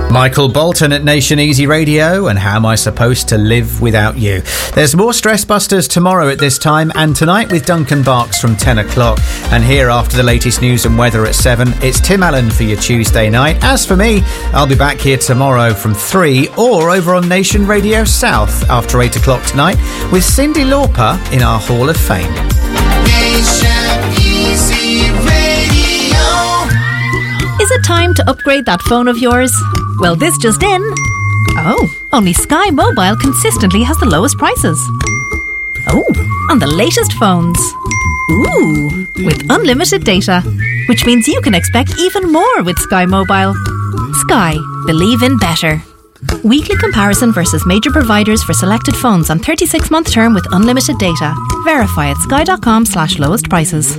Michael Bolton at Nation Easy Radio and How Am I Supposed to Live Without You? There's more Stress Busters tomorrow at this time and tonight with Duncan Barks from 10 o'clock. And here after the latest news and weather at 7, it's Tim Allen for your Tuesday night. As for me, I'll be back here tomorrow from 3 or over on Nation Radio South after 8 o'clock tonight with Cyndi Lauper in our Hall of Fame. Nation Easy Radio. Is it time to upgrade that phone of yours? Well, this just in. Oh, only Sky Mobile consistently has the lowest prices. Oh, on the latest phones. Ooh, with unlimited data, which means you can expect even more with Sky Mobile. Sky, believe in better. Weekly comparison versus major providers for selected phones on 36-month term with unlimited data. Verify at sky.com/lowest prices.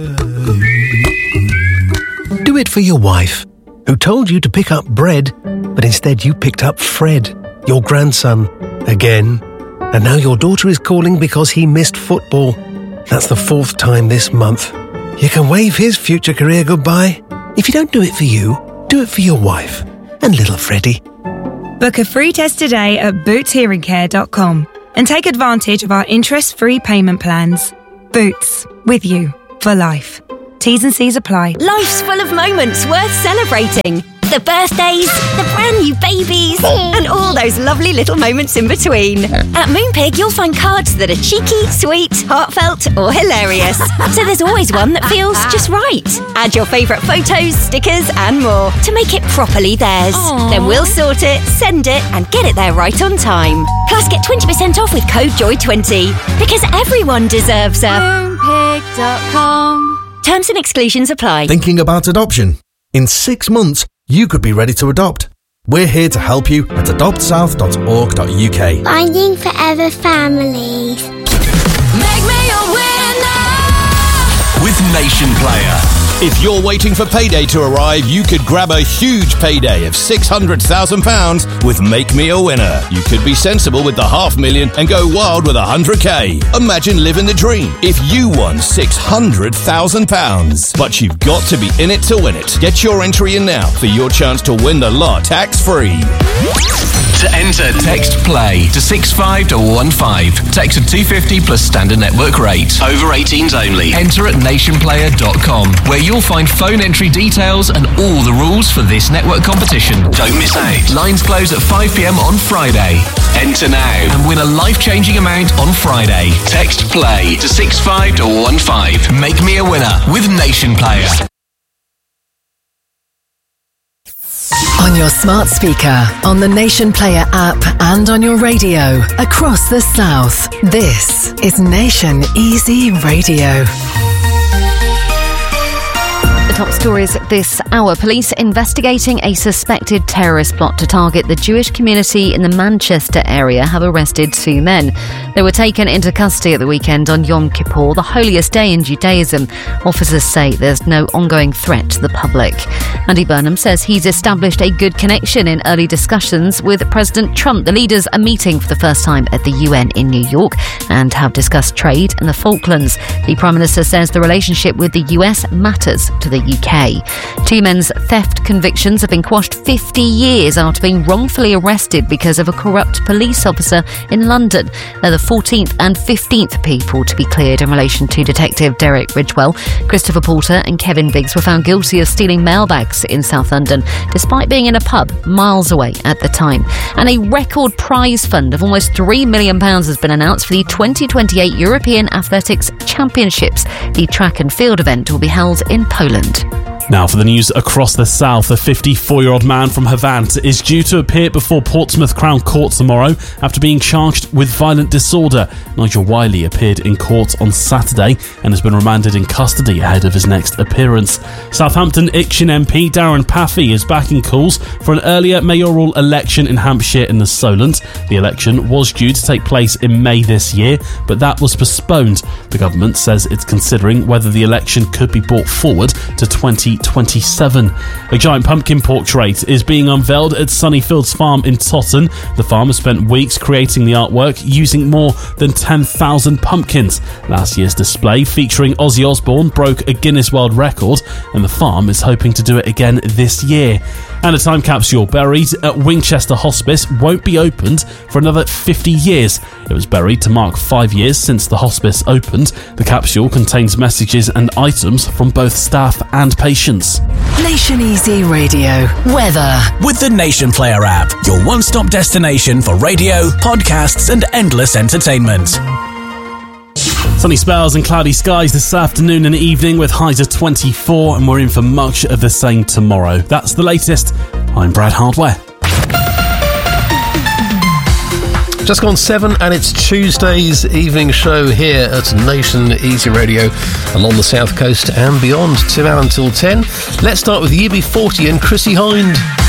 Do it for your wife, who told you to pick up bread, but instead you picked up Fred, your grandson, again. And now your daughter is calling because he missed football. That's the 4th time this month. You can wave his future career goodbye. If you don't do it for you, do it for your wife and little Freddie. Book a free test today at bootshearingcare.com and take advantage of our interest-free payment plans. Boots, with you for life. T's and C's apply. Life's full of moments worth celebrating. The birthdays, the brand new babies, and all those lovely little moments in between. At Moonpig, you'll find cards that are cheeky, sweet, heartfelt, or hilarious. So there's always one that feels just right. Add your favourite photos, stickers, and more to make it properly theirs. Aww. Then we'll sort it, send it, and get it there right on time. Plus, get 20% off with code JOY20 because everyone deserves a Moonpig.com. Terms and exclusions apply. Thinking about adoption? In 6 months, you could be ready to adopt. We're here to help you at adoptsouth.org.uk. Finding forever families. Make me a winner. With Nation Player. If you're waiting for payday to arrive, you could grab a huge payday of £600,000 with Make Me a Winner. You could be sensible with the $500,000 and go wild with $100,000. Imagine living the dream if you won £600,000. But you've got to be in it to win it. Get your entry in now for your chance to win the lot tax-free. To enter, text PLAY to 65215. Text to 250 plus standard network rate. Over 18s only. Enter at nationplayer.com, where you'll find phone entry details and all the rules for this network competition. Don't miss out. Lines close at 5 p.m. on Friday. Enter now and win a life-changing amount on Friday. Text PLAY to 65215. Make me a winner with Nation Player. On your smart speaker, on the Nation Player app, and on your radio across the South. This is Nation Easy Radio. The top stories this hour. Police investigating a suspected terrorist plot to target the Jewish community in the Manchester area have arrested 2 men. They were taken into custody at the weekend on Yom Kippur, the holiest day in Judaism. Officers say there's no ongoing threat to the public. Andy Burnham says he's established a good connection in early discussions with President Trump. The leaders are meeting for the first time at the UN in New York and have discussed trade and the Falklands. The Prime Minister says the relationship with the US matters to the UK. 2 men's theft convictions have been quashed 50 years after being wrongfully arrested because of a corrupt police officer in London. They're the 14th and 15th people to be cleared in relation to Detective Derek Ridgewell. Christopher Porter and Kevin Biggs were found guilty of stealing mailbags in South London, despite being in a pub miles away at the time. And a record prize fund of almost £3 million has been announced for the 2028 European Athletics Championships. The track and field event will be held in Poland. Now for the news across the south. A 54-year-old man from Havant is due to appear before Portsmouth Crown Court tomorrow after being charged with violent disorder. Nigel Wiley appeared in court on Saturday and has been remanded in custody ahead of his next appearance. Southampton Itchen MP Darren Paffey is backing calls for an earlier mayoral election in Hampshire and the Solent. The election was due to take place in May this year, but that was postponed. The government says it's considering whether the election could be brought forward to 2027. A giant pumpkin portrait is being unveiled at Sunnyfields Farm in Totton. The farm has spent weeks creating the artwork using more than 10,000 pumpkins. Last year's display featuring Ozzy Osbourne broke a Guinness World Record, and the farm is hoping to do it again this year. And a time capsule buried at Winchester Hospice won't be opened for another 50 years. It was buried to mark 5 years since the hospice opened. The capsule contains messages and items from both staff and patients. Nation Easy Radio. Weather. With the Nation Player app, your one-stop destination for radio, podcasts and endless entertainment. Sunny spells and cloudy skies this afternoon and evening with highs of 24, and we're in for much of the same tomorrow. That's the latest. I'm Brad Hardware. Just gone 7, and it's Tuesday's evening show here at Nation Easy Radio along the south coast and beyond. 2 hours until 10. Let's start with UB40 and Chrissy Hind.